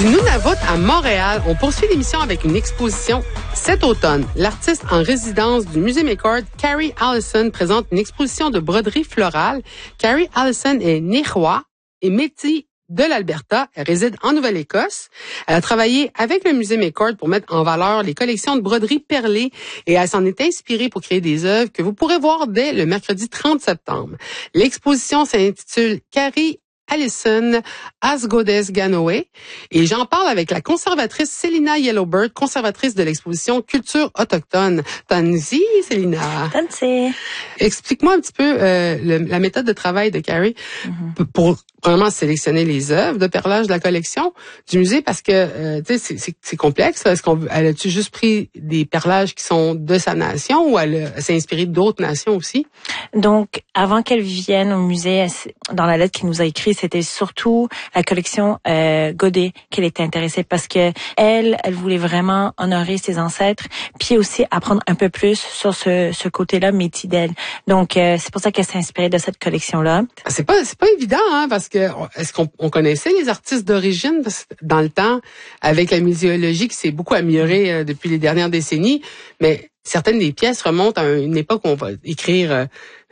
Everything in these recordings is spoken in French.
Du Nunavut à Montréal, on poursuit l'émission avec une exposition cet automne. L'artiste en résidence du Musée McCord, Carrie Allison, présente une exposition de broderie florale. Carrie Allison est Nihilwa et métis de l'Alberta. Elle réside en Nouvelle-Écosse. Elle a travaillé avec le Musée McCord pour mettre en valeur les collections de broderie perlée et elle s'en est inspirée pour créer des œuvres que vous pourrez voir dès le mercredi 30 septembre. L'exposition s'intitule Carrie Allison Asgodes Ganoe et j'en parle avec la conservatrice Célina Yellowbird, conservatrice de l'exposition Culture autochtone. Tanzi, Célina. Tanzi. Explique-moi un petit peu la méthode de travail de Carrie pour vraiment sélectionner les œuvres de perlage de la collection du musée parce que tu sais c'est complexe. Est-ce elle a-tu juste pris des perlages qui sont de sa nation ou elle s'est inspirée d'autres nations aussi? Donc avant qu'elle vienne au musée, dans la lettre qu'elle nous a écrite, c'était surtout la collection Godet qu'elle était intéressée parce que elle voulait vraiment honorer ses ancêtres puis aussi apprendre un peu plus sur ce côté-là métis d'elle. Donc c'est pour ça qu'elle s'est inspirée de cette collection-là. C'est pas évident hein parce que est-ce qu'on connaissait les artistes d'origine parce que dans le temps avec la muséologie qui s'est beaucoup améliorée depuis les dernières décennies, mais certaines des pièces remontent à une époque où on va écrire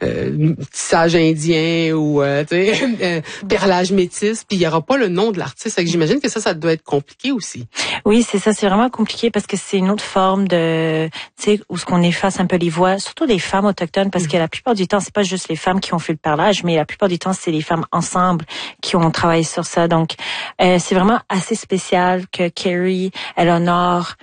tissage indien ou perlage métis, puis il y aura pas le nom de l'artiste. Fait que j'imagine que ça doit être compliqué aussi. Oui, c'est ça, c'est vraiment compliqué parce que c'est une autre forme de, tu sais, où ce qu'on efface un peu les voix, surtout des femmes autochtones, parce que la plupart du temps, c'est pas juste les femmes qui ont fait le perlage, mais la plupart du temps, c'est les femmes ensemble qui ont travaillé sur ça. Donc, c'est vraiment assez spécial que Carrie, elle honore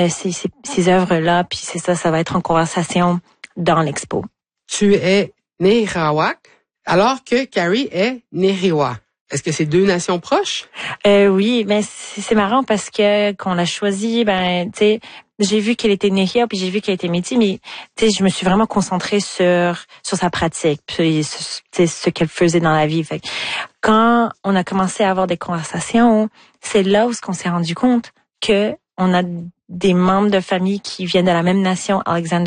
ces œuvres-là, puis c'est ça va être en conversation dans l'expo. Tu es Nihilwak, alors que Carrie est Nihilwa. Est-ce que c'est deux nations proches? Oui, mais c'est marrant parce que quand on l'a choisi, tu sais, j'ai vu qu'elle était Nihilwa puis j'ai vu qu'elle était métis, mais tu sais, je me suis vraiment concentrée sur sa pratique, puis ce qu'elle faisait dans la vie. Fait que quand on a commencé à avoir des conversations, c'est là où on s'est rendu compte que on a des membres de famille qui viennent de la même nation, Alexander